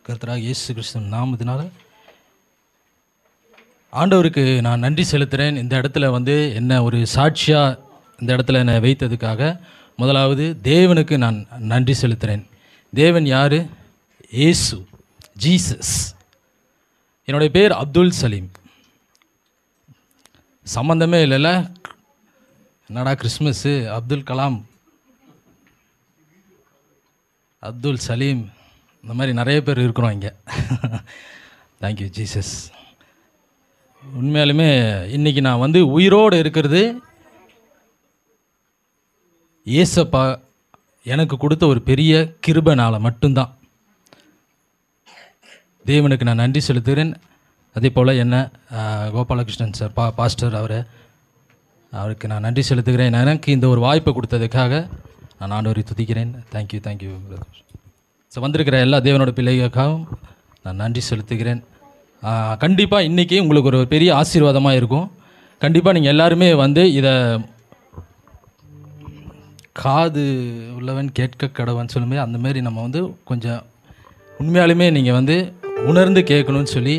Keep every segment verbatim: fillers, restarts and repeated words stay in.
கர்த்தராகிய இயேசு கிறிஸ்துவின் நாமத்தினால ஆண்டவருக்கு நான் நன்றி செலுத்துகிறேன். இந்த இடத்துல வந்து என்ன ஒரு சாட்சியாக இந்த இடத்துல என்னை வைத்ததுக்காக முதலாவது தேவனுக்கு நான் நன்றி செலுத்துகிறேன். தேவன் யார்? இயேசு, ஜீசஸ். என்னுடைய பேர் அப்துல் சலீம். சம்மந்தமே இல்லைல்ல, என்னடா கிறிஸ்மஸ்ஸு, அப்துல் கலாம், அப்துல் சலீம், இந்த மாதிரி நிறைய பேர் இருக்கிறோம் இங்கே. Thank you Jesus. உண்மையாலுமே இன்றைக்கி நான் வந்து உயிரோடு இருக்கிறது ஏசப்பா எனக்கு கொடுத்த ஒரு பெரிய கிருபைனால மட்டும்தான். தேவனுக்கு நான் நன்றி செலுத்துகிறேன். அதே போல் என்ன கோபாலகிருஷ்ணன் சார் பா பாஸ்டர் அவரை அவருக்கு நான் நன்றி செலுத்துகிறேன். எனக்கு இந்த ஒரு வாய்ப்பை கொடுத்ததுக்காக நான் ஆண்டவரை துதிக்கிறேன். Thank you thank you brother. ஸோ வந்திருக்கிற எல்லா தேவனோட பிள்ளைகளுக்காகவும் நான் நன்றி செலுத்துகிறேன். கண்டிப்பாக இன்றைக்கி உங்களுக்கு ஒரு பெரிய ஆசீர்வாதமாக இருக்கும். கண்டிப்பாக நீங்கள் எல்லாருமே வந்து இதை காது உள்ளவன் கேட்க கடவன் சொல்லும்போது அந்தமாரி நம்ம வந்து கொஞ்சம் உண்மையாலுமே நீங்கள் வந்து உணர்ந்து கேட்கணும்னு சொல்லி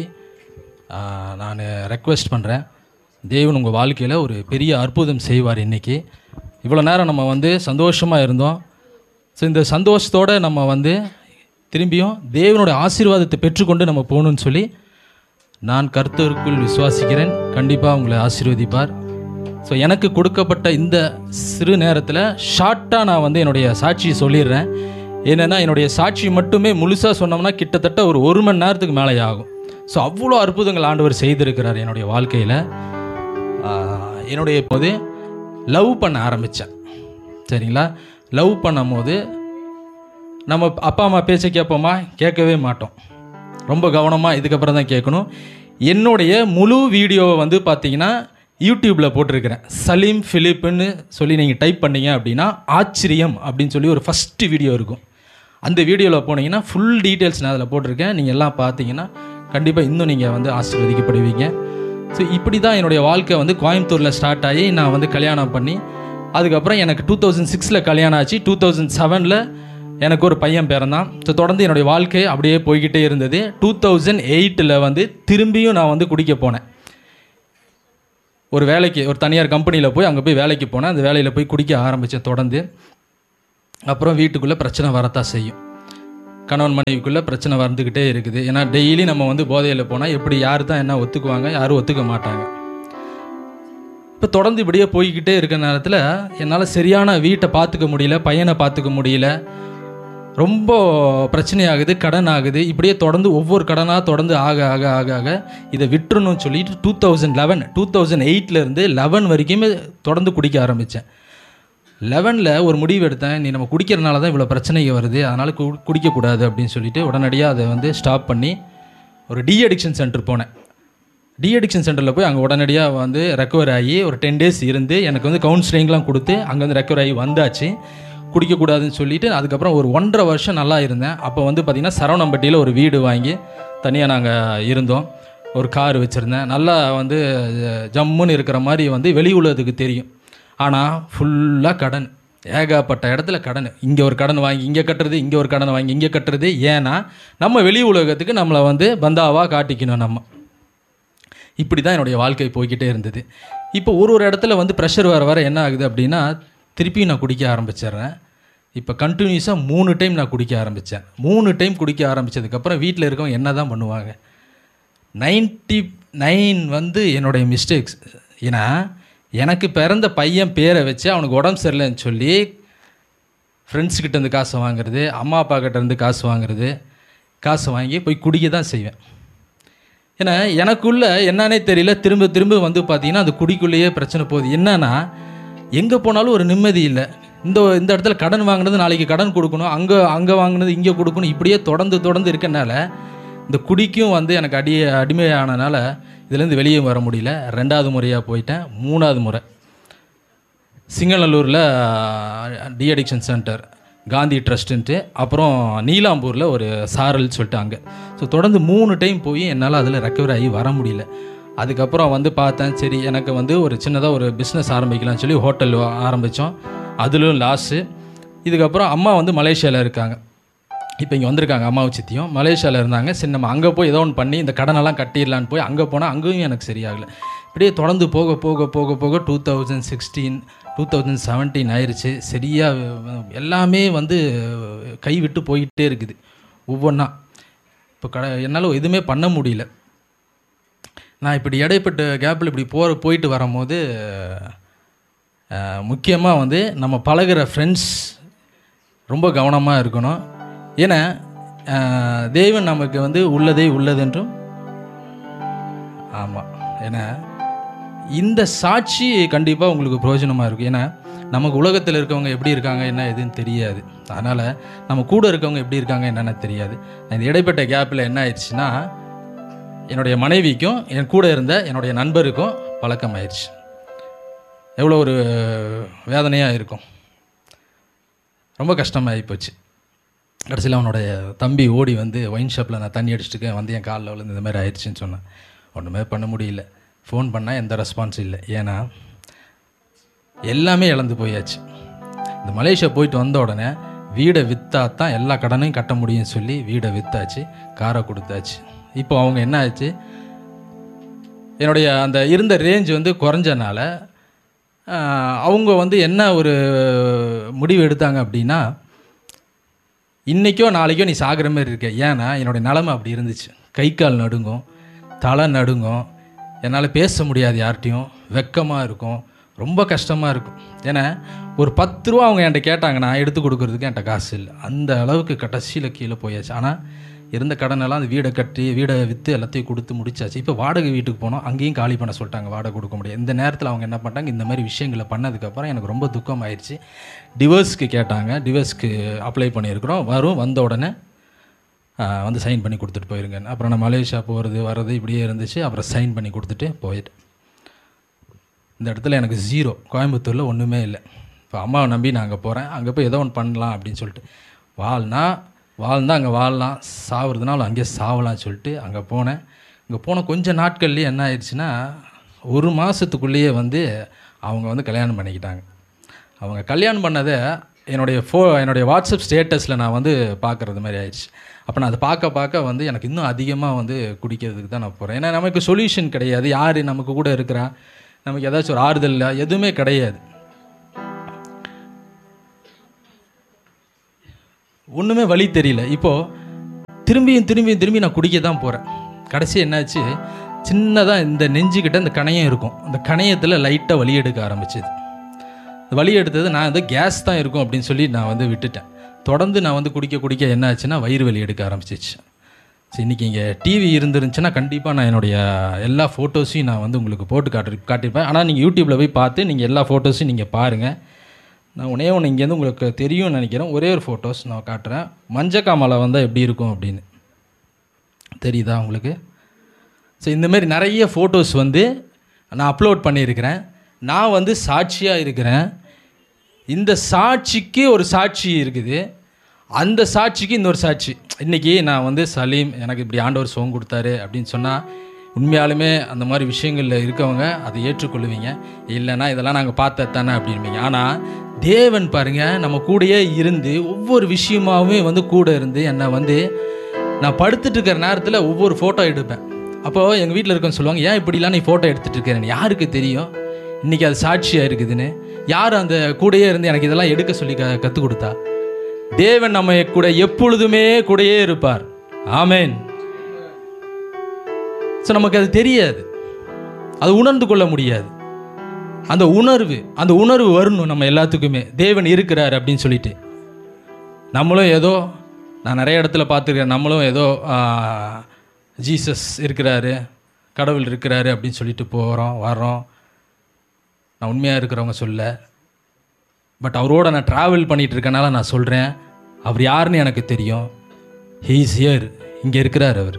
நான் ரெக்வெஸ்ட் பண்ணுறேன். தேவன் உங்கள் வாழ்க்கையில் ஒரு பெரிய அற்புதம் செய்வார். இன்றைக்கி இவ்வளோ நேரம் நம்ம வந்து சந்தோஷமாக இருந்தோம். ஸோ இந்த சந்தோஷத்தோடு நம்ம வந்து திரும்பியும் தேவனோட ஆசீர்வாதத்தை பெற்றுக்கொண்டு நம்ம போகணுன்னு சொல்லி நான் கர்த்தருக்குள் விசுவாசிக்கிறேன். கண்டிப்பாக உங்களை ஆசீர்வதிப்பார். ஸோ எனக்கு கொடுக்கப்பட்ட இந்த சிறு நேரத்தில் ஷார்ட்டாக நான் வந்து என்னுடைய சாட்சியை சொல்லிடுறேன். என்னென்னா என்னுடைய சாட்சி மட்டுமே முழுசாக சொன்னோம்னா கிட்டத்தட்ட ஒரு ஒரு மணி நேரத்துக்கு மேலே ஆகும். ஸோ அவ்வளோ அற்புதங்கள் ஆண்டவர் செய்திருக்கிறார் என்னுடைய வாழ்க்கையில். என்னுடைய போது லவ் பண்ண ஆரம்பித்தேன். சரிங்களா? லவ் பண்ணும் போது நம்ம அப்பா அம்மா பேச்சை கேட்போமா? கேட்கவே மாட்டோம். ரொம்ப கவனமாக இதுக்கப்புறம் தான் கேட்கணும். என்னுடைய முழு வீடியோவை வந்து பார்த்தீங்கன்னா யூடியூப்பில் போட்டிருக்கிறேன். சலீம் ஃபிலிப்புன்னு சொல்லி நீங்கள் டைப் பண்ணிங்க அப்படின்னா ஆச்சரியம் அப்படின்னு சொல்லி ஒரு ஃபஸ்ட்டு வீடியோ இருக்கும். அந்த வீடியோவில் போனீங்கன்னா ஃபுல் டீட்டெயில்ஸ் நான் அதில் போட்டிருக்கேன். நீங்கள் எல்லாம் பார்த்தீங்கன்னா கண்டிப்பாக இன்னும் நீங்கள் வந்து ஆசீர்வதிக்கப்படுவீங்க. ஸோ இப்படி தான் என்னுடைய வாழ்க்கை வந்து கோயம்புத்தூரில் ஸ்டார்ட் ஆகி நான் வந்து கல்யாணம் பண்ணி அதுக்கப்புறம் எனக்கு டூ தௌசண்ட் சிக்ஸில் கல்யாணம் ஆச்சு. டூ தௌசண்ட் செவனில் எனக்கு ஒரு பையன் பிறந்தான். ஸோ தொடர்ந்து என்னுடைய வாழ்க்கை அப்படியே போய்கிட்டே இருந்தது. டூ தௌசண்ட் எயிட்டில் வந்து திரும்பியும் நான் வந்து குடிக்க போனேன். ஒரு வேலைக்கு ஒரு தனியார் கம்பெனியில் போய் அங்கே போய் வேலைக்கு போனேன். அந்த வேலையில் போய் குடிக்க ஆரம்பித்தேன் தொடர்ந்து. அப்புறம் வீட்டுக்குள்ளே பிரச்சனை வரத்தான் செய்யும். கணவன் மனைவிக்குள்ளே பிரச்சனை வந்துக்கிட்டே இருக்குது. ஏன்னா டெய்லி நம்ம வந்து போதையில் போனால் எப்படி யார் தான் என்ன ஒத்துக்குவாங்க, யாரும் ஒத்துக்க மாட்டாங்க. இப்போ தொடர்ந்து இப்படியே போய்கிட்டே இருக்கிற நேரத்தில் என்னால் சரியான வீட்டை பார்த்துக்க முடியல, பையனை பார்த்துக்க முடியல, ரொம்ப பிரச்சனையாகுது, கடன் ஆகுது. இப்படியே தொடர்ந்து ஒவ்வொரு கடனாக தொடர்ந்து ஆக ஆக ஆக ஆக இதை விட்டுறணும்னு சொல்லிட்டு two thousand eleven two thousand எயிட்லேருந்து eleven வரைக்குமே தொடர்ந்து குடிக்க ஆரம்பித்தேன். லெவனில் ஒரு முடிவு எடுத்தேன், நீ நம்ம குடிக்கிறனால தான் இவ்வளோ பிரச்சனைகள் வருது, அதனால் கு குடிக்கக்கூடாது அப்படின்னு சொல்லிட்டு உடனடியாக அதை வந்து ஸ்டாப் பண்ணி ஒரு டி அடிக்ஷன் சென்டர் போனேன். டி அடிக்ஷன் சென்டரில் போய் அங்கே உடனடியாக வந்து ரெக்கவர் ஆகி ஒரு டென் டேஸ் இருந்து எனக்கு வந்து கவுன்சிலிங்லாம் கொடுத்து அங்கே வந்து ரெக்கவர் ஆகி வந்தாச்சு. குடிக்கக்கூடாதுன்னு சொல்லிவிட்டு அதுக்கப்புறம் ஒரு ஒன்றரை வருஷம் நல்லா இருந்தேன். அப்போ வந்து பார்த்திங்கன்னா சரவணம்பட்டியில் ஒரு வீடு வாங்கி தனியாக நாங்கள் இருந்தோம். ஒரு கார் வச்சுருந்தேன். நல்லா வந்து ஜம்முன்னு இருக்கிற மாதிரி வந்து வெளி உலகத்துக்கு தெரியும். ஆனால் ஃபுல்லாக கடன், ஏகப்பட்ட இடத்துல கடன். இங்கே ஒரு கடன் வாங்கி இங்கே கட்டுறது, இங்கே ஒரு கடன் வாங்கி இங்கே கட்டுறது. ஏன்னா நம்ம வெளி உலகத்துக்கு நம்மளை வந்து பந்தாவாக காட்டிக்கணும் நம்ம. இப்படி தான் என்னுடைய வாழ்க்கை போய்கிட்டே இருந்தது. இப்போ ஒரு ஒரு இடத்துல வந்து ப்ரெஷர் வர வர என்ன ஆகுது அப்படின்னா திருப்பி நான் குடிக்க ஆரம்பிச்சிடுறேன். இப்போ கண்டினியூஸாக மூணு டைம் நான் குடிக்க ஆரம்பித்தேன். மூணு டைம் குடிக்க ஆரம்பித்ததுக்கப்புறம் வீட்டில் இருக்கவங்க என்ன தான் பண்ணுவாங்க? நைன்ட்டி நைன் வந்து என்னுடைய மிஸ்டேக்ஸ். ஏன்னா எனக்கு பிறந்த பையன் பேரை வச்சு அவனுக்கு உடம்பு சரியில்லைன்னு சொல்லி ஃப்ரெண்ட்ஸ்கிட்டேருந்து காசு வாங்குறது, அம்மா அப்பா கிட்டேருந்து காசு வாங்குறது, காசு வாங்கி போய் குடிக்க தான் செய்வேன். ஏன்னா எனக்குள்ளே என்னன்னே தெரியல, திரும்ப திரும்ப வந்து பார்த்திங்கன்னா அந்த குடிக்குள்ளேயே பிரச்சனை போகுது. என்னன்னா எங்கே போனாலும் ஒரு நிம்மதி இல்லை. இந்த இந்த இடத்துல கடன் வாங்கினது நாளைக்கு கடன் கொடுக்கணும், அங்கே அங்கே வாங்கினது இங்கே கொடுக்கணும். இப்படியே தொடர்ந்து தொடர்ந்து இருக்கனால இந்த குடிக்கும் வந்து எனக்கு அடி அடிமையானனால இதுலேருந்து வெளியே வர முடியல. ரெண்டாவது முறையாக போயிட்டேன். மூணாவது முறை சிங்கநல்லூரில் டி அடிக்ஷன் சென்டர், காந்தி ட்ரஸ்ட்டுன்ட்டு, அப்புறம் நீலாம்பூரில் ஒரு சாரல் சொல்லிட்டு அங்கே. ஸோ தொடர்ந்து மூணு டைம் போய் என்னால் அதில் ரெக்கவர் ஆகி வர முடியல. அதுக்கப்புறம் வந்து பார்த்தேன், சரி எனக்கு வந்து ஒரு சின்னதாக ஒரு பிஸ்னஸ் ஆரம்பிக்கலாம்னு சொல்லி ஹோட்டல் ஆரம்பித்தோம். அதிலும் லாஸு. இதுக்கப்புறம் அம்மா வந்து மலேசியாவில் இருக்காங்க. இப்போ இங்கே வந்திருக்காங்க அம்மாவும் சித்தியும், மலேசியாவில் இருந்தாங்க. சரி நம்ம அங்கே போய் ஏதோ ஒன்று பண்ணி இந்த கடனெல்லாம் கட்டிடலான்னு போய் அங்கே போனால் அங்கேயும் எனக்கு சரியாகலை. இப்படியே தொடர்ந்து போக போக போக போக two thousand sixteen two thousand seventeen ஆயிடுச்சு. சரியாக எல்லாமே வந்து கை விட்டு போயிட்டே இருக்குது ஒவ்வொன்றா. இப்போ க என்னால் எதுவுமே பண்ண முடியல. நான் இப்படி இடைப்பட்ட கேப்பில் இப்படி போகிற போயிட்டு வரும்போது முக்கியமாக வந்து நம்ம பழகிற ஃப்ரெண்ட்ஸ் ரொம்ப கவனமாக இருக்கணும். ஏன்னா தேவன் நமக்கு வந்து உள்ளதே உள்ளதென்றும், ஆமாம், ஏன்னா இந்த சாட்சி கண்டிப்பாக உங்களுக்கு பிரயோஜனமாக இருக்கும். ஏன்னா நமக்கு உலகத்தில் இருக்கவங்க எப்படி இருக்காங்க என்ன எதுன்னு தெரியாது. அதனால் நம்ம கூட இருக்கவங்க எப்படி இருக்காங்க என்னென்ன தெரியாது. இந்த இடைப்பட்ட கேப்பில் என்ன ஆயிடுச்சுன்னா, என்னுடைய மனைவிக்கும் என் கூட இருந்த என்னுடைய நண்பருக்கும் பழக்கம் ஆயிடுச்சு. எவ்வளோ ஒரு வேதனையாக இருக்கும், ரொம்ப கஷ்டமாகி போச்சு. கடைசியில் அவனுடைய தம்பி ஓடி வந்து ஒயின் ஷாப்பில் நான் தண்ணி அடிச்சுட்டுக்கேன் வந்து என் காலில் விழுந்து இந்த மாதிரி ஆயிடுச்சுன்னு சொன்னேன். ஒன்றுமே பண்ண முடியல. ஃபோன் பண்ணால் எந்த ரெஸ்பான்ஸ் இல்லை. ஏன்னா எல்லாமே இழந்து போயாச்சு. இந்த மலேசியா போயிட்டு வந்த உடனே வீடை விற்றா தான் எல்லா கடனையும் கட்ட முடியும்னு சொல்லி வீடை விற்றாச்சு, காரை கொடுத்தாச்சு. இப்போ அவங்க என்ன ஆச்சு, என்னுடைய அந்த இருந்த ரேஞ்ச் வந்து குறைஞ்சனால அவங்க வந்து என்ன ஒரு முடிவு எடுத்தாங்க அப்படின்னா, இன்றைக்கோ நாளைக்கோ நீ சாகிற மாதிரி இருக்க. ஏன்னா என்னுடைய நிலமை அப்படி இருந்துச்சு. கை கால் நடுங்கும், தலை நடுங்கும், என்னால் பேச முடியாது, யார்கிட்டையும் வெக்கமாக இருக்கும், ரொம்ப கஷ்டமாக இருக்கும். ஏன்னா ஒரு பத்து ரூபா அவங்க என்கிட்ட கேட்டாங்கன்னா எடுத்து கொடுக்குறதுக்கு என்கிட்ட காசு இல்லை. அந்த அளவுக்கு கடைசியில் கீழே போயாச்சு. ஆனால் இருந்த கடனெல்லாம் அந்த வீடை கட்டி வீடை விற்று எல்லாத்தையும் கொடுத்து முடிச்சாச்சு. இப்போ வாடகை வீட்டுக்கு போனோம், அங்கேயும் காலி பண்ண சொல்லிட்டாங்க, வாடகை கொடுக்க முடியாது. இந்த நேரத்தில் அவங்க என்ன பண்ணிட்டாங்க, இந்த மாதிரி விஷயங்களை பண்ணதுக்கப்புறம் எனக்கு ரொம்ப துக்கம் ஆயிடுச்சு. டிவோர்ஸ்க்கு கேட்டாங்க, டிவோர்ஸ்க்கு அப்ளை பண்ணியிருக்கிறோம், வரும், வந்த உடனே வந்து சைன் பண்ணி கொடுத்துட்டு போயிருங்க. அப்புறம் நான் மலேசியா போகிறது வர்றது இப்படியே இருந்துச்சு. அப்புறம் சைன் பண்ணி கொடுத்துட்டு போயிட்டு இந்த இடத்துல எனக்கு ஜீரோ, கோயம்புத்தூரில் ஒன்றுமே இல்லை. இப்போ அம்மாவை நம்பி நான் அங்கே போகிறேன். அங்கே போய் ஏதோ ஒன்று பண்ணலாம் அப்படின்னு சொல்லிட்டு, வாழ்னா வாழ்ந்தால் அங்கே வாழலாம், சாவுறதுனாலும் அங்கேயே சாவலாம்னு சொல்லிட்டு அங்கே போனேன். இங்கே போன கொஞ்சம் நாட்கள்லேயே என்ன ஆயிடுச்சுன்னா, ஒரு மாதத்துக்குள்ளேயே வந்து அவங்க வந்து கல்யாணம் பண்ணிக்கிட்டாங்க. அவங்க கல்யாணம் பண்ணதை என்னுடைய ஃபோ என்னுடைய வாட்ஸ்அப் ஸ்டேட்டஸில் நான் வந்து பார்க்குறது மாதிரி ஆயிடுச்சு. அப்போ நான் அதை பார்க்க பார்க்க வந்து எனக்கு இன்னும் அதிகமாக வந்து குடிக்கிறதுக்கு தான் நான் போகிறேன். ஏன்னா நமக்கு சொல்யூஷன் கிடையாது, யார் நமக்கு கூட இருக்கிறா, நமக்கு ஏதாச்சும் ஒரு ஆறுதல் இல்லை, எதுவுமே கிடையாது, ஒன்றுமே வழி தெரியல. இப்போது திரும்பியும் திரும்பியும் திரும்பி நான் குடிக்க தான் போகிறேன். கடைசி என்னாச்சு, சின்னதாக இந்த நெஞ்சுக்கிட்ட இந்த கணையம் இருக்கும், அந்த கணையத்தில் லைட்டாக வலி எடுக்க ஆரம்பிச்சிது. வலி எடுத்தது நான் வந்து கேஸ் தான் இருக்கும் அப்படின்னு சொல்லி நான் வந்து விட்டுட்டேன். தொடர்ந்து நான் வந்து குடிக்க குடிக்க என்ன ஆச்சுன்னா வயிறு வலி எடுக்க ஆரம்பிச்சிச்சு. சரி, இன்றைக்கி இங்கே டிவி இருந்துருந்துச்சுன்னா கண்டிப்பாக நான் என்னுடைய எல்லா ஃபோட்டோஸையும் நான் வந்து உங்களுக்கு போட்டு காட்டி காட்டியிருப்பேன். ஆனால் நீங்கள் யூடியூப்பில் போய் பார்த்து நீங்கள் எல்லா ஃபோட்டோஸையும் நீங்கள் பாருங்கள். நான் ஒன்றே ஒன்று இங்கேருந்து உங்களுக்கு தெரியும்னு நினைக்கிறேன். ஒரே ஒரு ஃபோட்டோஸ் நான் காட்டுறேன். மஞ்சக்காமலை வந்தால் எப்படி இருக்கும் அப்படின்னு தெரியுதா உங்களுக்கு? ஸோ இந்தமாரி நிறைய ஃபோட்டோஸ் வந்து நான் அப்லோட் பண்ணியிருக்கிறேன். நான் வந்து சாட்சியாக இருக்கிறேன். இந்த சாட்சிக்கு ஒரு சாட்சி இருக்குது, அந்த சாட்சிக்கு இன்னொரு சாட்சி. இன்றைக்கி நான் வந்து சலீம், எனக்கு இப்படி ஆண்டவர் சுகம் கொடுத்தாரு அப்படின்னு சொன்னால் உண்மையாலுமே அந்த மாதிரி விஷயங்களில் இருக்கவங்க அதை ஏற்றுக்கொள்ளுவீங்க. இல்லைன்னா இதெல்லாம் நாங்கள் பார்த்தா தானே அப்படின்பீங்க. ஆனால் தேவன் பாருங்கள், நம்ம கூடயே இருந்து ஒவ்வொரு விஷயமாகவே வந்து கூட இருந்து என்னை வந்து நான் படுத்துட்டு இருக்கிற நேரத்தில் ஒவ்வொரு ஃபோட்டோ எடுப்பேன். அப்போது எங்கள் வீட்டில் இருக்கவங்க சொல்லுவாங்க, ஏன் இப்படிலாம் நீ ஃபோட்டோ எடுத்துகிட்டு இருக்கிறேன்னு. யாருக்கு தெரியும் இன்றைக்கி அது சாட்சியாக இருக்குதுன்னு? யார் அந்த கூடையே இருந்து எனக்கு இதெல்லாம் எடுக்க சொல்லி க கற்றுக் கொடுத்தா? தேவன் நம்ம கூட எப்பொழுதுமே கூடையே இருப்பார். ஆமேன். ஸோ நமக்கு அது தெரியாது, அது உணர்ந்து கொள்ள முடியாது. அந்த உணர்வு அந்த உணர்வு வரணும் நம்ம எல்லாத்துக்குமே, தேவன் இருக்கிறார் அப்படின்னு சொல்லிட்டு. நம்மளும் ஏதோ, நான் நிறைய இடத்துல பார்த்துருக்கேன், நம்மளும் ஏதோ ஜீசஸ் இருக்கிறாரு, கடவுள் இருக்கிறாரு அப்படின்னு சொல்லிட்டு போகிறோம் வர்றோம். நான் உண்மையாக இருக்கிறவங்க சொல்ல, பட் அவரோட நான் ட்ராவல் பண்ணிகிட்டு இருக்கனால நான் சொல்கிறேன், அவர் யாருன்னு எனக்கு தெரியும். ஹீ இஸ் ஹியர், இங்கே இருக்கிறார் அவர்.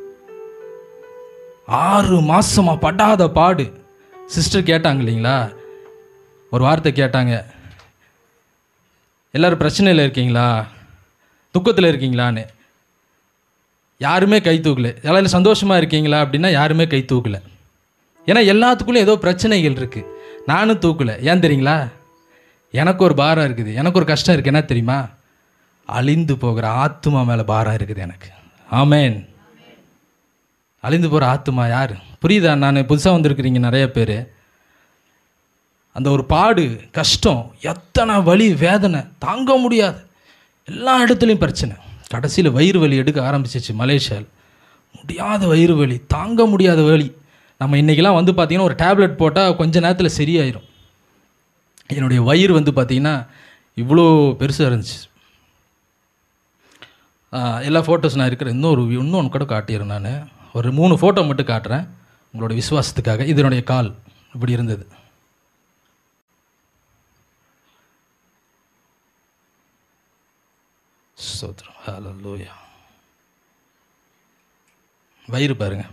ஆறு மாதமாக படாத பாடு. சிஸ்டர் கேட்டாங்க இல்லைங்களா, ஒரு வார்த்தை கேட்டாங்க, எல்லோரும் பிரச்சனையில் இருக்கீங்களா, துக்கத்தில் இருக்கீங்களான்னு. யாருமே கை தூக்கலை. எல்லாரும் சந்தோஷமாக இருக்கீங்களா அப்படின்னா யாருமே கை தூக்கலை. ஏன்னா எல்லாத்துக்குள்ளேயும் ஏதோ பிரச்சனைகள் இருக்குது. நானும் தூக்கலை. ஏன் தெரியுங்களா? எனக்கு ஒரு பாரம் இருக்குது, எனக்கு ஒரு கஷ்டம் இருக்குது. என்ன தெரியுமா? அழிந்து போகிற ஆத்துமா மேலே பாரம் இருக்குது எனக்கு. ஆமேன். அழிந்து போகிற ஆத்துமா யார்? புரியுதா? நான் புதுசாக வந்திருக்கிறீங்க நிறைய பேர். அந்த ஒரு பாடு, கஷ்டம், எத்தனை வலி, வேதனை தாங்க முடியாது, எல்லா இடத்துலையும் பிரச்சனை. கடைசியில் வயிறு வலி எடுக்க ஆரம்பிச்சிச்சு மலேசியாவில். முடியாத வயிறு வலி, தாங்க முடியாத வலி. நம்ம இன்றைக்கெலாம் வந்து பார்த்திங்கன்னா ஒரு டேப்லெட் போட்டால் கொஞ்ச நேரத்தில் சரியாயிடும். என்னுடைய வயிறு வந்து பார்த்திங்கன்னா இவ்வளோ பெருசாக இருந்துச்சு. எல்லா ஃபோட்டோஸ் நான் இருக்கிற இன்னொரு இன்னொன்று கூட காட்டிடுறேன். நான் ஒரு மூணு ஃபோட்டோ மட்டும் காட்டுறேன் உங்களோட விசுவாசத்துக்காக. இதனுடைய கால் இப்படி இருந்தது. ஸ்தோத்திரம், ஹல்லேலூயா. வயிறு பாருங்க.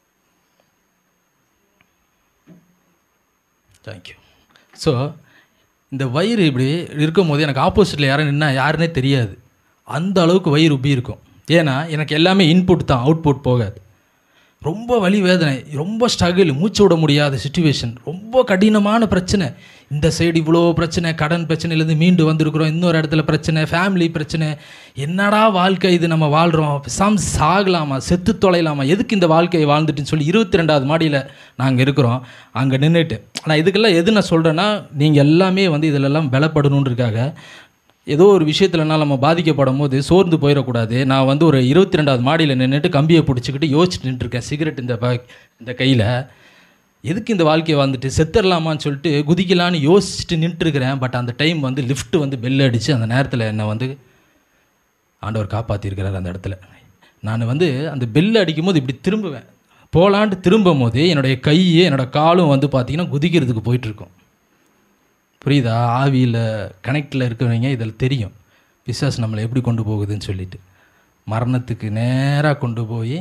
தேங்க்யூ. ஸோ இந்த வயிறு இப்படி இருக்கும்போது எனக்கு ஆப்போசிட்டில் யாரும் நின்னா யாருன்னே தெரியாது. அந்த அளவுக்கு வயிறு உப்பி இருக்கும். ஏன்னா எனக்கு எல்லாமே இன்புட் தான், அவுட்புட் போகாது. ரொம்ப வலி, வேதனை, ரொம்ப ஸ்ட்ரகிள், மூச்சு விட முடியாத சுச்சுவேஷன், ரொம்ப கடினமான பிரச்சனை. இந்த சைடு இவ்வளோ பிரச்சனை, கடன் பிரச்சனையிலேருந்து மீண்டு வந்திருக்கிறோம், இன்னொரு இடத்துல பிரச்சனை, ஃபேமிலி பிரச்சனை. என்னடா வாழ்க்கை இது, நம்ம வாழ்கிறோம், சாம் சாகலாமா, செத்து தொலைலாமா, எதுக்கு இந்த வாழ்க்கையை வாழ்ந்துட்டுன்னு சொல்லி இருபத்தி ரெண்டாவது மாடியில் நாங்கள் இருக்கிறோம். அங்கே நின்றுட்டு ஆனால் இதுக்கெல்லாம் எது நான் சொல்கிறேன்னா, நீங்கள் எல்லாமே வந்து இதிலெல்லாம் பலப்படணுன்றதுக்காக ஏதோ ஒரு விஷயத்துலனா நம்ம பாதிக்கப்படும் போது சோர்ந்து போயிடக்கூடாது. நான் வந்து ஒரு இருபத்தி ரெண்டாவது மாடியில் நின்றுட்டு கம்பியை பிடிச்சிக்கிட்டு யோசிச்சுட்டு நின்றுருக்கேன். சிகரெட் இந்த ப இந்த கையில், எதுக்கு இந்த வாழ்க்கையை வாழ்ந்துட்டு செத்துடலாமான்னு சொல்லிட்டு குதிக்கலான்னு யோசிச்சுட்டு நின்றுருக்கிறேன். பட் அந்த டைம் வந்து லிஃப்ட் வந்து பெல் அடித்து அந்த நேரத்தில் என்னை வந்து ஆண்டவர் காப்பாற்றிருக்கிறார். அந்த இடத்துல நான் வந்து அந்த பெல் அடிக்கும் போது இப்படி திரும்புவேன், போகலான்ட்டு திரும்பும் போது என்னுடைய கை என்னோடய காலும் வந்து பார்த்திங்கன்னா குதிக்கிறதுக்கு போயிட்டுருக்கும். புரியுதா? ஆவியில் கனெக்டில் இருக்கிறவங்க இதில் தெரியும் பிசாசு நம்மளை எப்படி கொண்டு போகுதுன்னு சொல்லிட்டு. மரணத்துக்கு நேராக கொண்டு போய்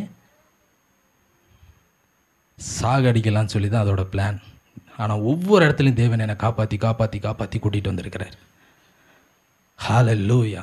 சாகடிக்கலான்னு சொல்லி தான் அதோட பிளான். ஆனால் ஒவ்வொரு இடத்துலையும் தேவன் என்னை காப்பாற்றி காப்பாற்றி காப்பாற்றி கூட்டிகிட்டு வந்திருக்கிறார். ஹல்லேலூயா.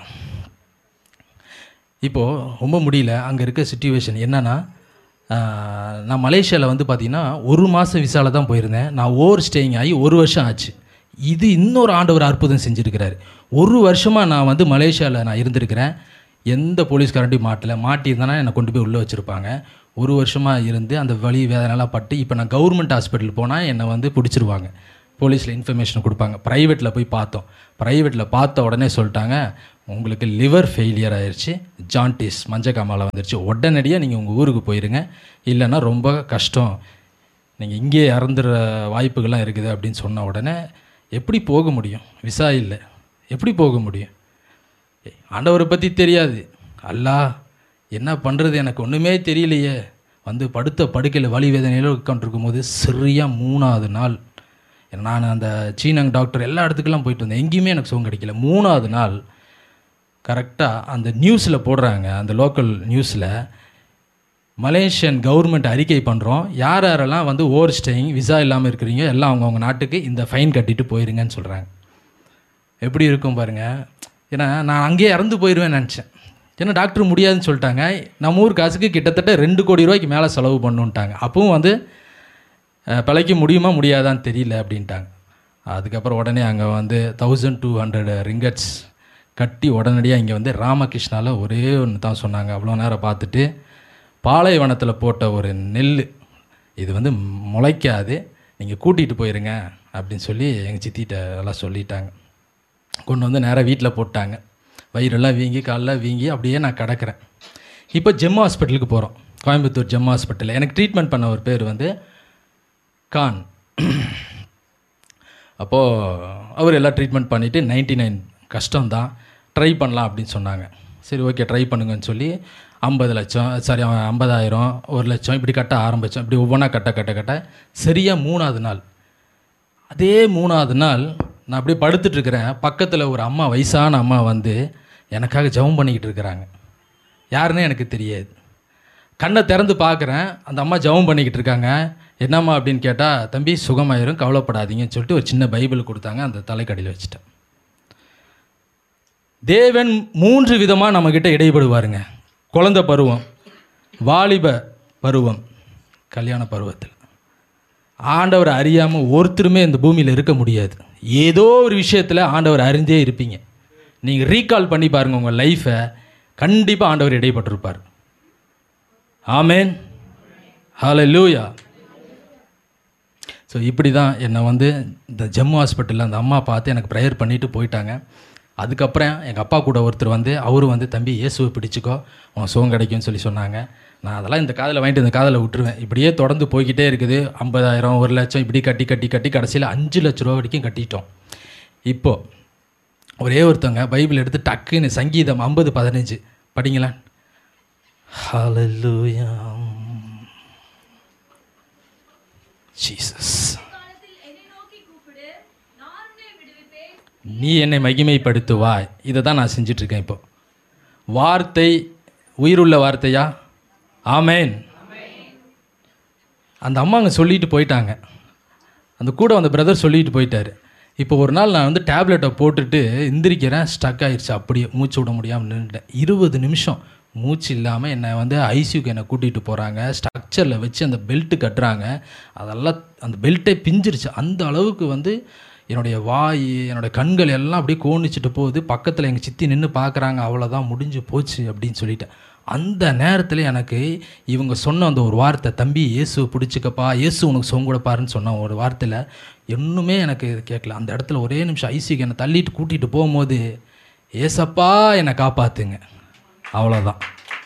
இப்போது ரொம்ப முடியல. அங்கே இருக்க சிச்சுவேஷன் என்னென்னா, நான் மலேசியாவில் வந்து பார்த்திங்கன்னா ஒரு மாதம் விசாவில் தான் போயிருந்தேன். நான் ஓவர் ஸ்டேயிங் ஆகி ஒரு வருஷம் ஆச்சு. இது இன்னொரு ஆண்டவர் அற்புதம் செஞ்சுருக்கிறார். ஒரு வருஷமாக நான் வந்து மலேசியாவில் நான் இருந்திருக்கிறேன். எந்த போலீஸ்காரண்டையும் மாட்டலை. மாட்டியிருந்தேன்னா என்னை கொண்டு போய் உள்ளே வச்சுருப்பாங்க. ஒரு வருஷமாக இருந்து அந்த வலி வேதனைலாம் பட்டு இப்போ நான் கவர்மெண்ட் ஹாஸ்பிட்டல் போனால் என்னை வந்து பிடிச்சிருவாங்க. போலீஸில் இன்ஃபர்மேஷன் கொடுப்பாங்க. ப்ரைவேட்டில் போய் பார்த்தோம். ப்ரைவேட்டில் பார்த்த உடனே சொல்லிட்டாங்க, உங்களுக்கு லிவர் ஃபெயிலியர் ஆயிடுச்சு, ஜாண்டிஸ் மஞ்சக்காமாவில் வந்துருச்சு, உடனடியாக நீங்கள் உங்கள் ஊருக்கு போயிருங்க, இல்லைன்னா ரொம்ப கஷ்டம், நீங்கள் இங்கே இறந்துற வாய்ப்புகள்லாம் இருக்குது அப்படின்னு சொன்ன உடனே எப்படி போக முடியும்? விசா இல்லை, எப்படி போக முடியும்? ஆண்டவரை பற்றி தெரியாது. அல்லா என்ன பண்ணுறது எனக்கு ஒன்றுமே தெரியலையே. வந்து படுத்த படுக்கையில் வலி வேதனையில் உட்காந்துருக்கும் போது சரியாக மூணாவது நாள் நான் அந்த சீனங் டாக்டர் எல்லா இடத்துக்கெல்லாம் போயிட்டு வந்தேன். எங்கேயுமே எனக்கு சுகம் கிடைக்கல. மூணாவது நாள் கரெக்டாக அந்த நியூஸில் போடுறாங்க, அந்த லோக்கல் நியூஸில் மலேசியன் கவர்மெண்ட் அறிக்கை பண்ணுறோம், யார் யாரெல்லாம் வந்து ஓவர் ஸ்டேயிங் விசா இல்லாமல் இருக்கிறீங்க எல்லாம் அவங்கவுங்க நாட்டுக்கு இந்த ஃபைன் கட்டிட்டு போயிருங்கன்னு சொல்கிறாங்க. எப்படி இருக்கும் பாருங்கள். ஏன்னா நான் அங்கேயே இறந்து போயிடுவேன்னு நினச்சேன். ஏன்னா டாக்டர் முடியாதுன்னு சொல்லிட்டாங்க. நம்ம ஊர் காசுக்கு கிட்டத்தட்ட ரெண்டு கோடி ரூபாய்க்கு மேலே செலவு பண்ணுன்ட்டாங்க. அப்பவும் வந்து பிழைக்க முடியுமா முடியாதான்னு தெரியல அப்படின்ட்டாங்க. அதுக்கப்புறம் உடனே அங்கே வந்து தௌசண்ட் டூ ஹண்ட்ரட் ரிங்கட்ஸ் கட்டி உடனடியாக இங்கே வந்து ராமகிருஷ்ணாவில் ஒரே ஒன்று தான் சொன்னாங்க. அவ்வளோ நேரம் பார்த்துட்டு பாலைவனத்தில் போட்ட ஒரு நெல் இது வந்து முளைக்காது, நீங்கள் கூட்டிகிட்டு போயிருங்க அப்படின்னு சொல்லி எங்கள் சித்திகிட்ட எல்லாம் சொல்லிட்டாங்க. கொண்டு வந்து நேராக வீட்டில் போட்டாங்க. வயிறெல்லாம் வீங்கி காலெலாம் வீங்கி அப்படியே நான் கிடக்கிறேன். இப்போ ஜெம் ஹாஸ்பிட்டலுக்கு போகிறோம், கோயம்புத்தூர் ஜெம் ஹாஸ்பிட்டலில். எனக்கு ட்ரீட்மெண்ட் பண்ண ஒரு பேர் வந்து கான். அப்போது அவர் எல்லாம் ட்ரீட்மெண்ட் பண்ணிவிட்டு நைன்ட்டி நைன் கஷ்டம்தான், ட்ரை பண்ணலாம் அப்படின்னு சொன்னாங்க. சரி ஓகே ட்ரை பண்ணுங்கன்னு சொல்லி ஐம்பது லட்சம் சாரி ஐம்பதாயிரம் ஒரு லட்சம் இப்படி கட்ட ஆரம்பித்தோம். இப்படி ஒவ்வொன்றா கட்ட கட்ட கட்ட சரியாக மூணாவது நாள், அதே மூணாவது நாள் நான் அப்படியே படுத்துட்ருக்கிறேன். பக்கத்தில் ஒரு அம்மா, வயசான அம்மா வந்து எனக்காக ஜெபம் பண்ணிக்கிட்டு இருக்கிறாங்க. யாருன்னே எனக்கு தெரியாது. கண்ணை திறந்து பார்க்குறேன், அந்த அம்மா ஜெபம் பண்ணிக்கிட்டு இருக்காங்க. என்னம்மா அப்படின்னு கேட்டால், தம்பி சுகமாயிரும் கவலைப்படாதீங்கன்னு சொல்லிட்டு ஒரு சின்ன பைபிள் கொடுத்தாங்க. அந்த தலைக்கடியில் வச்சுட்டேன். தேவன் மூன்று விதமாக நம்மக்கிட்ட இடைப்படுவாருங்க. குழந்தை பருவம், வாலிப பருவம், கல்யாண பருவத்தில். ஆண்டவர் அறியாமல் ஒருத்தருமே இந்த பூமியில் இருக்க முடியாது. ஏதோ ஒரு விஷயத்தில் ஆண்டவர் அறிந்தே இருப்பீங்க. நீங்கள் ரீகால் பண்ணி பாருங்கள் உங்கள் லைஃப்பை, கண்டிப்பாக ஆண்டவர் இடைப்பட்டிருப்பார். ஆமேன், ஹல்லேலூயா. ஸோ இப்படி தான் என்னை வந்து இந்த ஜம்மு ஹாஸ்பிட்டலில் அந்த அம்மா பார்த்து எனக்கு ப்ரேயர் பண்ணிவிட்டு போயிட்டாங்க. அதுக்கப்புறம் எங்கள் அப்பா கூட ஒருத்தர் வந்து அவரு வந்து தம்பி இயேசுவை பிடிச்சிக்கோ உன் சுகம் கிடைக்கும்னு சொல்லி சொன்னாங்க. நான் அதெல்லாம் இந்த காதில் வாங்கிட்டு இந்த காதில் விட்டுருவேன். இப்படியே தொடர்ந்து போய்கிட்டே இருக்குது. ஐம்பதாயிரம் ஒரு லட்சம் இப்படி கட்டி கட்டி கட்டி கடைசியில் அஞ்சு லட்ச ரூபா வரைக்கும் கட்டிட்டோம். இப்போது ஒரே ஒருத்தவங்க பைபிள் எடுத்து டக்குன்னு சங்கீதம் ஐம்பது பதினஞ்சு படிங்களா. ஹல்லேலூயா ஜீசஸ், நீ என்னை மகிமைப்படுத்துவாய். இதை தான் நான் செஞ்சிட்ருக்கேன். இப்போ வார்த்தை உயிருள்ள வார்த்தையா? ஆமேன். அந்த அம்மா அங்கே சொல்லிட்டு போயிட்டாங்க. அந்த கூட அந்த பிரதர் சொல்லிட்டு போயிட்டார். இப்போ ஒரு நாள் நான் வந்து டேப்லெட்டை போட்டுட்டு எந்திரிக்கிறேன், ஸ்டக் ஆகிடுச்சு. அப்படியே மூச்சு விட முடியாமல் நின்றுட்டேன். இருபது நிமிஷம் மூச்சு இல்லாமல் என்னை வந்து ஐசியூக்கு என்னை கூட்டிகிட்டு போகிறாங்க. ஸ்ட்ரக்சரில் வச்சு அந்த பெல்ட்டு கட்டுறாங்க. அதெல்லாம் அந்த பெல்ட்டே பிஞ்சிருச்சு. அந்த அளவுக்கு வந்து என்னுடைய வாய் என்னுடைய கண்கள் எல்லாம் அப்படியே கோணிச்சிட்டு போகுது. பக்கத்தில் எங்கள் சித்தி நின்று பார்க்குறாங்க. அவ்வளோதான், முடிஞ்சு போச்சு அப்படின்னு சொல்லிட்டேன். அந்த நேரத்தில் எனக்கு இவங்க சொன்ன அந்த ஒரு வார்த்தை, தம்பி இயேசு பிடிச்சிக்கப்பா, இயேசு உனக்கு சொங்க கொடுப்பாருன்னு சொன்ன ஒரு வார்த்தையில் இன்னுமே எனக்கு கேட்கல. அந்த இடத்துல ஒரே நிமிஷம் ஐசிக்கு என்னை தள்ளிட்டு கூட்டிகிட்டு போகும்போது, ஏசப்பா என்னை காப்பாற்றுங்க, அவ்வளோதான்.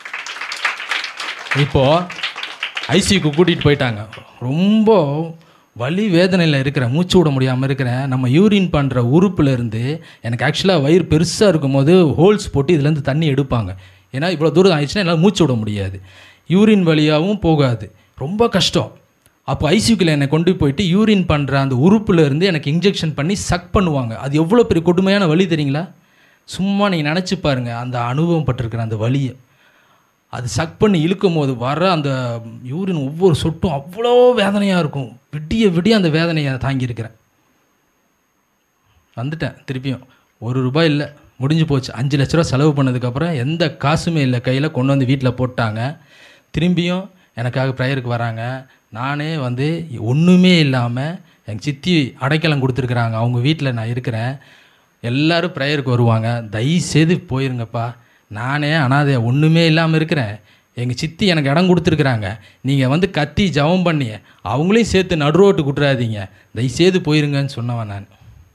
இப்போது ஐசிக்கு கூட்டிகிட்டு போயிட்டாங்க. ரொம்ப வலி வேதனையில் இருக்கிறேன், மூச்சு விட முடியாமல் இருக்கிறேன். நம்ம யூரின் பண்ணுற உறுப்புலேருந்து எனக்கு ஆக்சுவலாக வயிறு பெருசாக இருக்கும் போது ஹோல்ஸ் போட்டு இதுலேருந்து தண்ணி எடுப்பாங்க. ஏன்னா இவ்வளோ தூரம் ஆயிடுச்சுன்னா என்னால் மூச்சு விட முடியாது, யூரின் வழியாகவும் போகாது, ரொம்ப கஷ்டம். அப்போ ஐசியூக்கில் என்னை கொண்டு போயிட்டு யூரின் பண்ணுற அந்த உறுப்புலேருந்து எனக்கு இன்ஜெக்ஷன் பண்ணி சக் பண்ணுவாங்க. அது எவ்வளோ பெரிய கொடுமையான வலி தெரியுங்களா? சும்மா நீங்கள் நினச்சி பாருங்கள் அந்த அனுபவம் பட்டிருக்கிற அந்த வலியை. அது சக் பண்ணி இழுக்கும் போது வர அந்த யூரின் ஒவ்வொரு சொட்டும் அவ்வளோ வேதனையாக இருக்கும். விடிய விடிய அந்த வேதனையை தாங்கியிருக்கிறேன். வந்துட்டேன் திருப்பியும். ஒரு ரூபாய் இல்லை, முடிஞ்சு போச்சு. அஞ்சு லட்ச ரூபா செலவு பண்ணதுக்கப்புறம் எந்த காசுமே இல்லை கையில், கொண்டு வந்து வீட்டில் போட்டாங்க. திரும்பியும் எனக்காக ப்ரேயருக்கு வராங்க. நானே வந்து ஒன்றுமே இல்லாமல் எங்கள் சித்தி அடைக்கலம் கொடுத்துருக்குறாங்க, அவங்க வீட்டில் நான் இருக்கிறேன். எல்லோரும் ப்ரேயருக்கு வருவாங்க. தயவுசெய்து போயிருங்கப்பா, நானே அனாதை ஒன்றுமே இல்லாமல் இருக்கிறேன், எங்கள் சித்தி எனக்கு இடம் கொடுத்துருக்குறாங்க, நீங்கள் வந்து கத்தி ஜெபம் பண்ணி அவங்களையும் சேர்த்து நடுரோட்டு விட்டுறாதீங்க, தயவுசெய்து போயிருங்கன்னு சொன்னவன் நான்.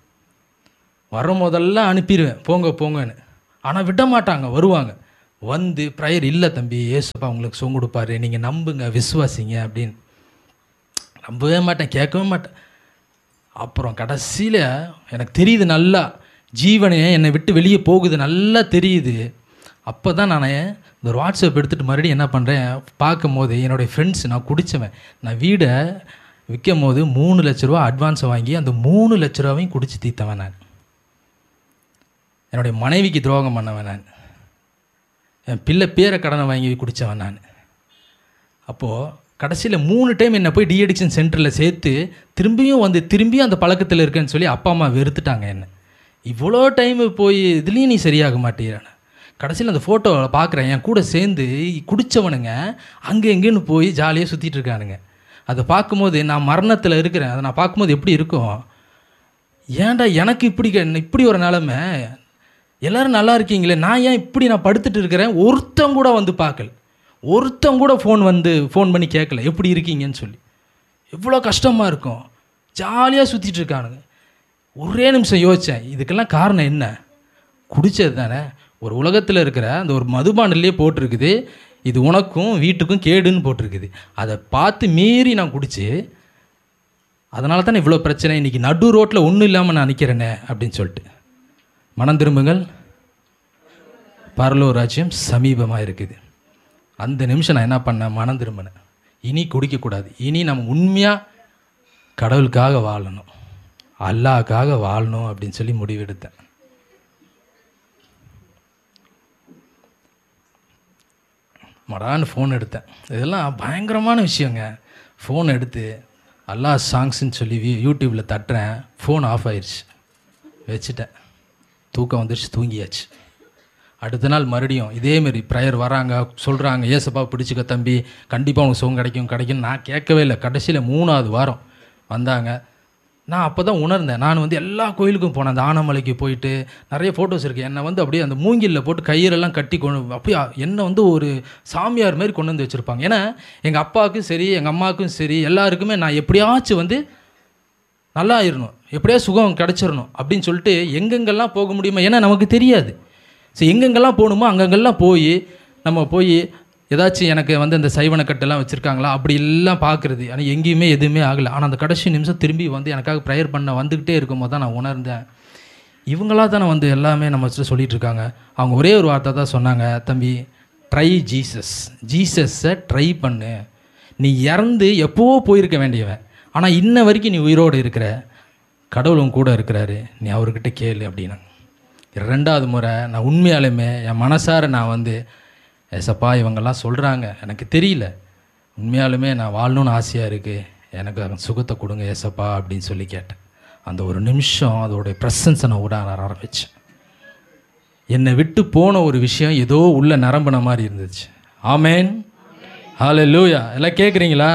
வர முதல்ல அனுப்பிடுவேன், போங்க போங்கன்னு. ஆனால் விட மாட்டாங்க, வருவாங்க. வந்து ப்ரேயர், இல்லை தம்பி ஏசப்பா உங்களுக்கு சொங்க கொடுப்பாரு, நீங்கள் நம்புங்க, விசுவாசிங்க அப்படின்னு. நம்பவே மாட்டேன், கேட்கவே மாட்டேன். அப்புறம் கடைசியில் எனக்கு தெரியுது, நல்லா ஜீவனே என்னை விட்டு வெளியே போகுது, நல்லா தெரியுது. அப்போ தான் நான் இந்த ஒரு வாட்ஸ்அப் எடுத்துகிட்டு மறுபடியும் என்ன பண்ணுறேன், பார்க்கும் போது என்னுடைய ஃப்ரெண்ட்ஸ், நான் குடித்தவன், நான் வீடை விற்கும் போது மூணு லட்ச ரூபா அட்வான்ஸை வாங்கி அந்த மூணு லட்ச ரூபாவையும் குடித்து தீர்த்தவன் நான். என்னுடைய மனைவிக்கு துரோகம் பண்ணவன் நான். என் பிள்ளை பேரை கடனை வாங்கி குடித்தவன் நான். அப்போது கடைசியில் மூணு டைம் என்னை போய் டிஅடிக்ஷன் சென்டரில் சேர்த்து திரும்பியும் வந்து திரும்பியும் அந்த பழக்கத்தில் இருக்கேன்னு சொல்லி அப்பா அம்மா வெறுத்துட்டாங்க என்னை. இவ்வளோ டைமு போய் இதுலேயும் நீ சரியாக மாட்டேறான. கடைசியில் அந்த ஃபோட்டோவில் பார்க்குறேன், என் கூட சேர்ந்து குடித்தவனுங்க அங்கே எங்கேன்னு போய் ஜாலியாக சுற்றிட்டு இருக்கானுங்க. அதை பார்க்கும்போது நான் மரணத்தில் இருக்கிறேன். அதை நான் பார்க்கும்போது எப்படி இருக்கும், ஏன்டா எனக்கு இப்படி இப்படி ஒரு நிலமை, எல்லோரும் நல்லா இருக்கீங்களே, நான் ஏன் இப்படி நான் படுத்துட்டு இருக்கிறேன், ஒருத்தன் கூட வந்து பார்க்கல, ஒருத்தன் கூட ஃபோன் வந்து ஃபோன் பண்ணி கேட்கல எப்படி இருக்கீங்கன்னு சொல்லி. எவ்வளோ கஷ்டமாக இருக்கும், ஜாலியாக சுற்றிட்டு இருக்கானுங்க. ஒரே நிமிஷம் யோசித்தேன், இதுக்கெல்லாம் காரணம் என்ன, குடித்தது தானே. ஒரு உலகத்தில் இருக்கிற அந்த ஒரு மதுபானிலே போட்டிருக்குது, இது உனக்கும் வீட்டுக்கும் கேடுன்னு போட்டிருக்குது. அதை பார்த்து மீறி நான் குடித்து, அதனால தானே இவ்வளோ பிரச்சனை, இன்றைக்கி நடு ரோட்டில் ஒன்றும் இல்லாமல் நான் நிற்கிறேனே அப்படின்னு சொல்லிட்டு. மனம் திரும்புங்கள், பரலோக ராஜ்யம் சமீபமாக இருக்குது. அந்த நிமிஷம் நான் என்ன பண்ணேன், மனம் திரும்பினேன். இனி குடிக்கக்கூடாது, இனி நம்ம உண்மையாக கடவுளுக்காக வாழணும், அல்லாஹ்க்காக வாழணும் அப்படின்னு சொல்லி முடிவெடுத்தேன். மடான்னு ஃபோன் எடுத்தேன். இதெல்லாம் பயங்கரமான விஷயங்க. ஃபோன் எடுத்து அல்லாஹ் சாங்ஸ்ன்னு சொல்லி யூடியூப்பில் தட்டுறேன், ஃபோன் ஆஃப் ஆயிடுச்சு. வச்சுட்டேன், தூக்கம் வந்துடுச்சு, தூங்கியாச்சு. அடுத்த நாள் மறுபடியும் இதேமாரி ப்ரேயர் வராங்க, சொல்கிறாங்க ஏசப்பா பிடிச்சிக்க தம்பி, கண்டிப்பாக உனக்கு சுகம் கிடைக்கும் கிடைக்கும். நான் கேட்கவே இல்லை. கடைசியில் மூணாவது வாரம் வந்தாங்க, நான் அப்போ தான் உணர்ந்தேன். நான் வந்து எல்லா கோயிலுக்கும் போனேன். அந்த ஆனமலைக்கு போயிட்டு நிறைய ஃபோட்டோஸ் இருக்குது. என்னை வந்து அப்படியே அந்த மூங்கிலில் போட்டு கயிறெல்லாம் கட்டி கொண்டு அப்படியே என்னை வந்து ஒரு சாமியார் மாதிரி கொண்டு வந்து வச்சுருப்பாங்க. ஏன்னா எங்கள் அப்பாவுக்கும் சரி எங்கள் அம்மாவுக்கும் சரி எல்லாருக்குமே நான் எப்படியாச்சும் வந்து நல்லா ஆயிடணும், எப்படியா சுகம் கிடச்சிடணும் அப்படின்னு சொல்லிட்டு எங்கெங்கெல்லாம் போக முடியுமா, ஏன்னா நமக்கு தெரியாது. ஸோ எங்கெங்கெல்லாம் போகணுமோ அங்கங்கெல்லாம் போய் நம்ம போய் ஏதாச்சும் எனக்கு வந்து அந்த சைவனக்கட்டெல்லாம் வச்சுருக்காங்களா அப்படி எல்லாம் பார்க்குறது. ஆனால் எங்கேயுமே எதுவுமே ஆகலை. ஆனால் அந்த கடைசி நிமிஷம் திரும்பி வந்து எனக்காக ப்ரேயர் பண்ண வந்துக்கிட்டே இருக்கும்போது தான் நான் உணர்ந்தேன், இவங்களாக தானே வந்து எல்லாமே நம்ம சொல்லிகிட்டு இருக்காங்க. அவங்க ஒரே ஒரு வார்த்தை தான் சொன்னாங்க, தம்பி ட்ரை ஜீசஸ், ஜீசஸை ட்ரை பண்ணு. நீ இறந்து எப்போவோ போயிருக்க வேண்டியவன், ஆனால் இன்ன வரைக்கும் நீ உயிரோடு இருக்கிற, கடவுளும் கூட இருக்கிறாரு, நீ அவர்கிட்ட கேளு அப்படின்னா. ரெண்டாவது முறை நான் உண்மையாலுமே என் மனசார நான் வந்து ஏசப்பா இவங்கெல்லாம் சொல்கிறாங்க எனக்கு தெரியல, உண்மையாலுமே நான் வாழணும்னு ஆசையாக இருக்குது, எனக்கு அந்த சுகத்தை கொடுங்க ஏசப்பா அப்படின்னு சொல்லி கேட்டேன். அந்த ஒரு நிமிஷம் அதோடைய ப்ரெசன்ஸை நான் விட ஆரம்பித்தேன். என்னை விட்டு போன ஒரு விஷயம் ஏதோ உள்ள நிரம்பின மாதிரி இருந்துச்சு. ஆமேன், ஹல்லேலூயா. எல்லாம் கேட்குறீங்களா?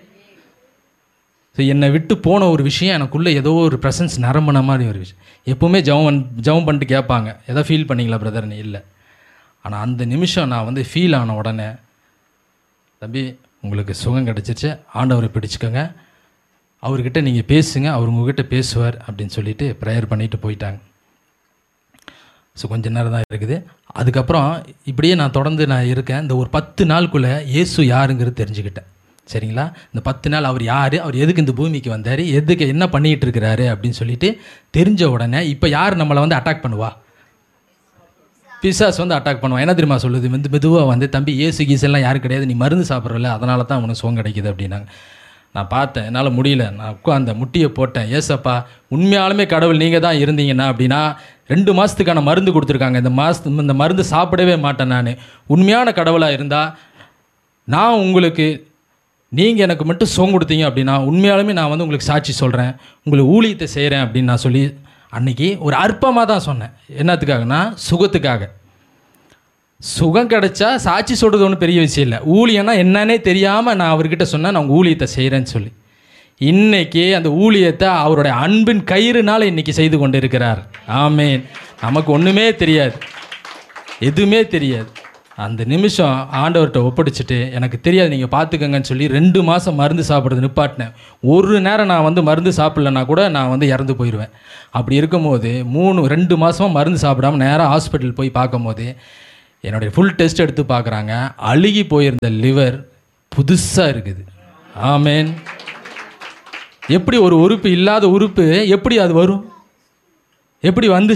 ஸோ என்னை விட்டு போன ஒரு விஷயம் எனக்குள்ளே ஏதோ ஒரு ப்ரெசன்ஸ் நிரம்பின மாதிரி ஒரு விஷயம். எப்போவுமே ஜெபம் ஜெபம் பண்ணிட்டு கேட்பாங்க, எதோ ஃபீல் பண்ணிங்களா பிரதர்னு. இல்லை, ஆனால் அந்த நிமிஷம் நான் வந்து ஃபீல் ஆன உடனே, தம்பி உங்களுக்கு சுகம் கிடச்சிருச்சு, ஆண்டவரை பிடிச்சிக்கோங்க, அவர்கிட்ட நீங்கள் பேசுங்க, அவர் உங்ககிட்ட பேசுவார் அப்படின்னு சொல்லிட்டு ப்ரேயர் பண்ணிட்டு போயிட்டாங்க. ஸோ கொஞ்சம் நேரம் தான் இருக்குது. அதுக்கப்புறம் இப்படியே நான் தொடர்ந்து நான் இருக்கேன். இந்த ஒரு பத்து நாளுக்குள்ளே இயேசு யாருங்கிறது தெரிஞ்சுக்கிட்டேன். சரிங்களா? இந்த பத்து நாள் அவர் யார், அவர் எதுக்கு இந்த பூமிக்கு வந்தார், எதுக்கு என்ன பண்ணிகிட்டு இருக்கிறாரு அப்படின்னு சொல்லிட்டு தெரிஞ்ச உடனே இப்போ யார் நம்மளை வந்து அட்டாக் பண்ணுவா? பிசாஸ் வந்து அட்டாக் பண்ணுவான். என்ன தெரியுமா சொல்லுது, வந்து மெதுவாக வந்து தம்பி ஏசு கீசெல்லாம் யாரும் கிடையாது, நீ மருந்து சாப்பிட்றல, அதனால தான் அவனுக்கு சுகம் கிடைக்கிது அப்படின்னாங்க. நான் பார்த்தேன், என்னால் முடியல. நான் உட்காந்த முட்டியை போட்டேன், ஏசப்பா உண்மையாலுமே கடவுள் நீங்கள் தான் இருந்தீங்கன்னா அப்படின்னா ரெண்டு மாதத்துக்கான மருந்து கொடுத்துருக்காங்க, இந்த மாதத்து இந்த மருந்து சாப்பிடவே மாட்டேன். நான் உண்மையான கடவுளாக இருந்தால் நான் உங்களுக்கு, நீங்கள் எனக்கு மட்டும் சுகம் கொடுத்தீங்க அப்படின்னா உண்மையாலுமே நான் வந்து உங்களுக்கு சாட்சி சொல்கிறேன், உங்களுக்கு ஊழியத்தை செய்கிறேன் அப்படின்னு நான் சொல்லி அன்றைக்கி ஒரு அற்பமாக தான் சொன்னேன். என்னத்துக்காகனா சுகத்துக்காக. சுகம் கிடைச்சா சாட்சி சொல்கிறது ஒன்றும் பெரிய விஷயம் இல்லை. ஊழியன்னா என்னன்னே தெரியாமல் நான் அவர்கிட்ட சொன்னேன், நான் உங்கள் ஊழியத்தை செய்கிறேன்னு சொல்லி. இன்றைக்கி அந்த ஊழியத்தை அவருடைய அன்பின் கயிறுனால் இன்றைக்கி செய்து கொண்டு இருக்கிறார். ஆமேன். நமக்கு ஒன்றுமே தெரியாது, எதுவுமே தெரியாது. அந்த நிமிஷம் ஆண்டவர்கிட்ட ஒப்படைச்சிட்டு எனக்கு தெரியாது நீங்கள் பார்த்துக்கங்கன்னு சொல்லி ரெண்டு மாதம் மருந்து சாப்பிட்றது நிப்பாட்டினேன். ஒரு நேரம் நான் வந்து மருந்து சாப்பிட்லன்னா கூட நான் வந்து இறந்து போயிடுவேன். அப்படி இருக்கும்போது மூணு ரெண்டு மாதமாக மருந்து சாப்பிடாமல் நேராக ஹாஸ்பிட்டல் போய் பார்க்கும்போது என்னுடைய ஃபுல் டெஸ்ட் எடுத்து பார்க்குறாங்க, அழுகி போயிருந்த லிவர் புதுசாக இருக்குது. ஆமேன். எப்படி ஒரு உறுப்பு இல்லாத உறுப்பு எப்படி அது வரும், எப்படி வந்து